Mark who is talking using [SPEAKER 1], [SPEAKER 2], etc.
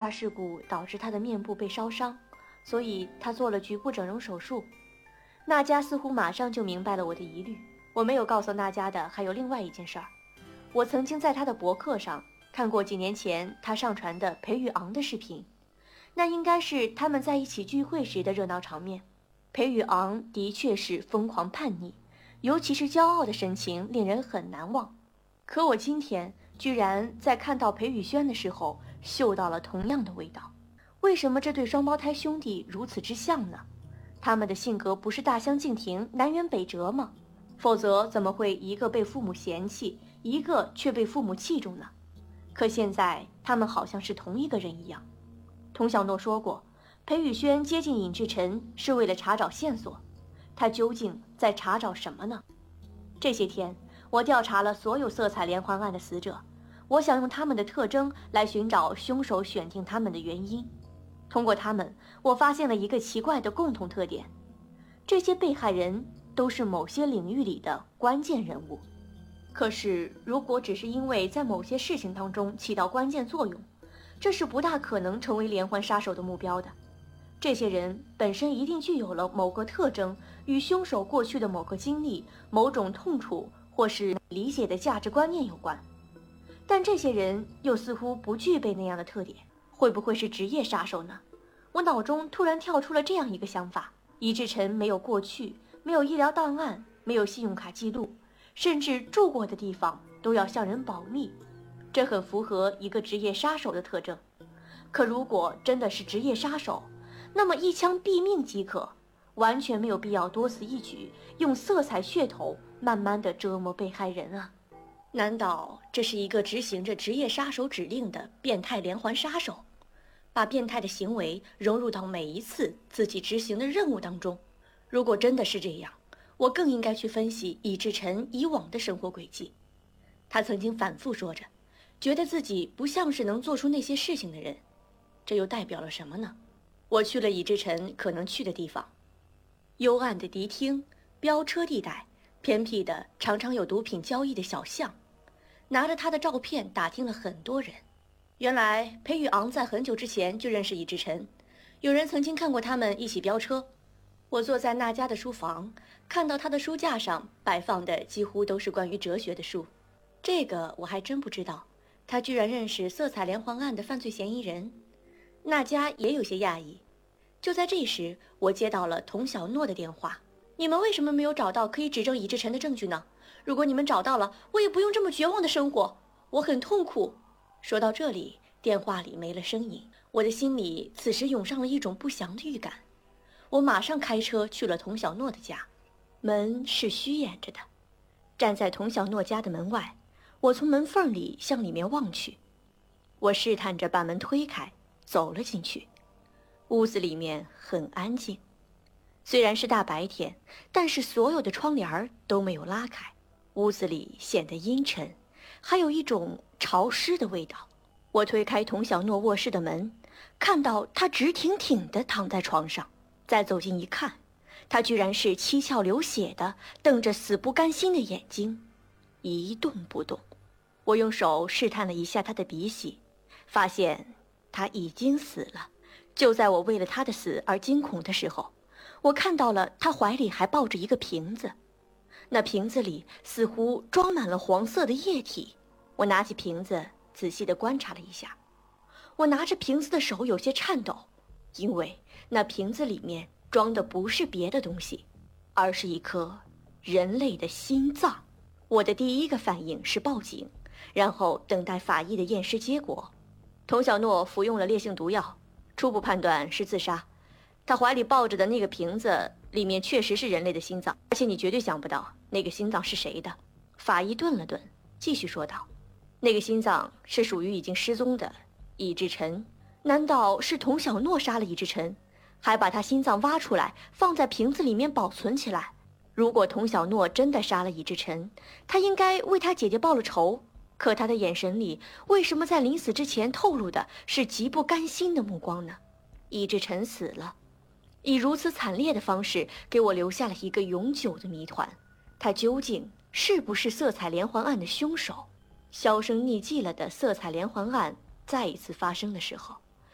[SPEAKER 1] 塌事故导致他的面部被烧伤，所以他做了局部整容手术。娜迦似乎马上就明白了我的疑虑。我没有告诉娜迦的还有另外一件事儿，我曾经在他的博客上看过几年前他上传的裴宇昂的视频，那应该是他们在一起聚会时的热闹场面。裴宇昂的确是疯狂叛逆，尤其是骄傲的神情令人很难忘。可我今天居然在看到裴宇轩的时候嗅到了同样的味道。为什么这对双胞胎兄弟如此之像呢？他们的性格不是大相径庭、南辕北辙吗？否则怎么会一个被父母嫌弃，一个却被父母器重呢？可现在他们好像是同一个人一样。童小诺说过，裴宇轩接近尹志晨是为了查找线索，他究竟在查找什么呢？这些天我调查了所有色彩连环案的死者，我想用他们的特征来寻找凶手选定他们的原因。通过他们，我发现了一个奇怪的共同特点，这些被害人都是某些领域里的关键人物。可是如果只是因为在某些事情当中起到关键作用，这是不大可能成为连环杀手的目标的。这些人本身一定具有了某个特征，与凶手过去的某个经历、某种痛楚或是理解的价值观念有关，但这些人又似乎不具备那样的特点。会不会是职业杀手呢？我脑中突然跳出了这样一个想法：尹志晨没有过去，没有医疗档案，没有信用卡记录，甚至住过的地方都要向人保密，这很符合一个职业杀手的特征。可如果真的是职业杀手，那么一枪毙命即可，完全没有必要多此一举，用色彩噱头慢慢地折磨被害人啊！难道这是一个执行着职业杀手指令的变态连环杀手，把变态的行为融入到每一次自己执行的任务当中？如果真的是这样，我更应该去分析尹志晨以往的生活轨迹。他曾经反复说着，觉得自己不像是能做出那些事情的人，这又代表了什么呢？我去了尹志晨可能去的地方，幽暗的迪厅、飙车地带、偏僻的常常有毒品交易的小巷，拿着他的照片打听了很多人。原来裴宇昂在很久之前就认识尹志晨，有人曾经看过他们一起飙车。我坐在那家的书房，看到他的书架上摆放的几乎都是关于哲学的书。这个我还真不知道，他居然认识色彩连环案的犯罪嫌疑人。那家也有些讶异。就在这时，我接到了童小诺的电话。你们为什么没有找到可以指证尹志晨的证据呢？如果你们找到了，我也不用这么绝望的生活，我很痛苦。说到这里，电话里没了声音，我的心里此时涌上了一种不祥的预感。我马上开车去了童小诺的家，门是虚掩着的。站在童小诺家的门外，我从门缝里向里面望去。我试探着把门推开，走了进去。屋子里面很安静，虽然是大白天，但是所有的窗帘都没有拉开，屋子里显得阴沉，还有一种潮湿的味道。我推开童小诺卧室的门，看到他直挺挺地躺在床上，再走近一看，他居然是七窍流血的，瞪着死不甘心的眼睛，一动不动。我用手试探了一下他的鼻息，发现他已经死了。就在我为了他的死而惊恐的时候，我看到了他怀里还抱着一个瓶子，那瓶子里似乎装满了黄色的液体。我拿起瓶子仔细地观察了一下，我拿着瓶子的手有些颤抖，因为那瓶子里面装的不是别的东西，而是一颗人类的心脏。我的第一个反应是报警，然后等待法医的验尸结果。童小诺服用了烈性毒药，初步判断是自杀。他怀里抱着的那个瓶子里面确实是人类的心脏，而且你绝对想不到那个心脏是谁的。法医顿了顿，继续说道，那个心脏是属于已经失踪的尹志晨。难道是童小诺杀了尹志晨，还把他心脏挖出来放在瓶子里面保存起来？如果童小诺真的杀了尹志晨，他应该为他姐姐报了仇，可他的眼神里为什么在临死之前透露的是极不甘心的目光呢？尹志晨死了，以如此惨烈的方式给我留下了一个永久的谜团，他究竟是不是色彩连环案的凶手？销声匿迹了的色彩连环案再一次发生的时候，